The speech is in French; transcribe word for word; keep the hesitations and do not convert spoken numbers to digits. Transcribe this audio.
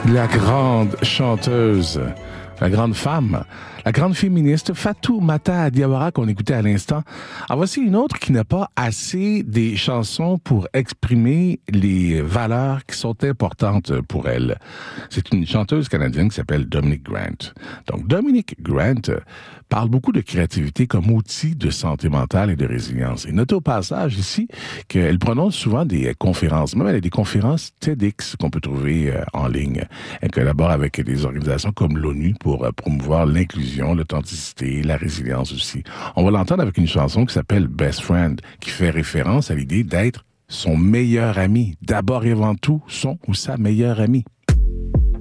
La grande chanteuse, la grande femme, la grande féministe Fatoumata Diawara qu'on écoutait à l'instant. En voici une autre qui n'a pas assez des chansons pour exprimer les valeurs qui sont importantes pour elle. C'est une chanteuse canadienne qui s'appelle Dominique Grant. Donc Dominique Grant parle beaucoup de créativité comme outil de santé mentale et de résilience. Et notez au passage ici qu'elle prononce souvent des conférences, même elle a des conférences TEDx qu'on peut trouver en ligne. Elle collabore avec des organisations comme l'ONU pour promouvoir l'inclusion, l'authenticité, la résilience aussi. On va l'entendre avec une chanson qui s'appelle Best Friend, qui fait référence à l'idée d'être son meilleur ami. D'abord et avant tout, son ou sa meilleure amie.